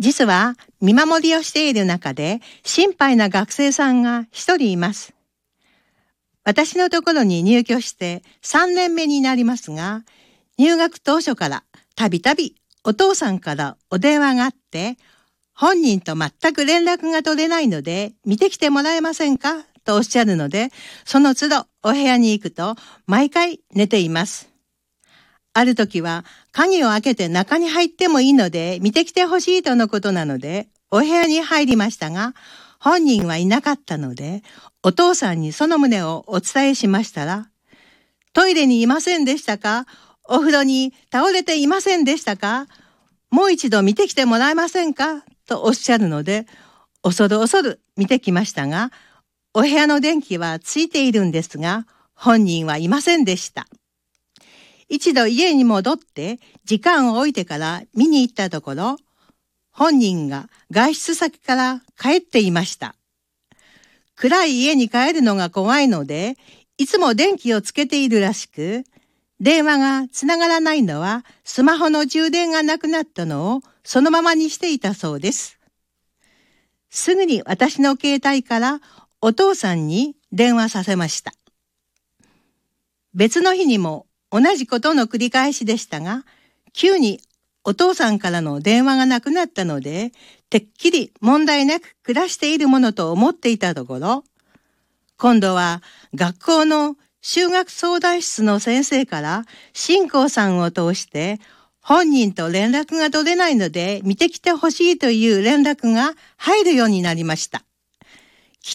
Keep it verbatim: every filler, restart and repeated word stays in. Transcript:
実は見守りをしている中で心配な学生さんが一人います。私のところに入居してさんねんめになりますが、入学当初からたびたびお父さんからお電話があって、本人と全く連絡が取れないので見てきてもらえませんかとおっしゃるので、その都度お部屋に行くと毎回寝ています。ある時は鍵を開けて中に入ってもいいので見てきてほしいとのことなのでお部屋に入りましたが、本人はいなかったのでお父さんにその旨をお伝えしましたら、トイレにいませんでしたか？お風呂に倒れていませんでしたか？もう一度見てきてもらえませんか？とおっしゃるので、恐る恐る見てきましたが、お部屋の電気はついているんですが、本人はいませんでした。一度家に戻って時間を置いてから見に行ったところ、本人が外出先から帰っていました。暗い家に帰るのが怖いので、いつも電気をつけているらしく、電話がつながらないのはスマホの充電がなくなったのをそのままにしていたそうです。すぐに私の携帯からお父さんに電話させました。別の日にも同じことの繰り返しでしたが、急にお父さんからの電話がなくなったので、てっきり問題なく暮らしているものと思っていたところ、今度は学校の修学相談室の先生から新光さんを通して本人と連絡が取れないので見てきてほしいという連絡が入るようになりました。